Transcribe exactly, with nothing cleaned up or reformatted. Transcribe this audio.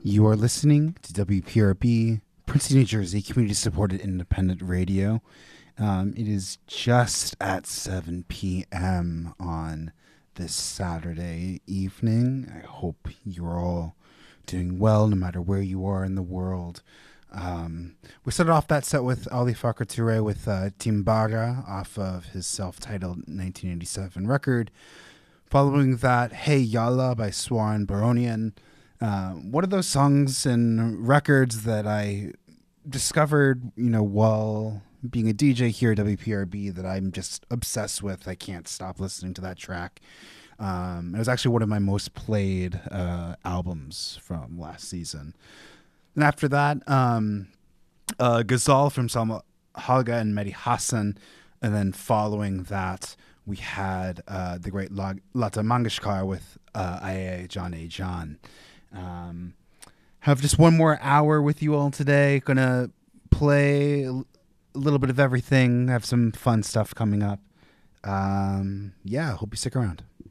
You are listening to W P R B, Princeton, New Jersey, community-supported independent radio. Um, it is just at seven p.m. on this Saturday evening. I hope you're all doing well, no matter where you are in the world. Um, we started off that set with Ali Farka Touré with uh, Timbara off of his self-titled nineteen eighty-seven record. Following that, Hey Yalla by Swan Baronian. Uh, one of those songs and records that I discovered, you know, while being a D J here at W P R B that I'm just obsessed with. I can't stop listening to that track. Um, it was actually one of my most played uh, albums from last season. And after that, um, uh, Ghazal from Salma Haga and Mehdi Hassan. And then following that, we had uh, the great Lata Mangeshkar with uh, Aye John A. John. Um, have just one more hour with you all today. Gonna play a little bit of everything. Have some fun stuff coming up. Um, yeah, hope you stick around.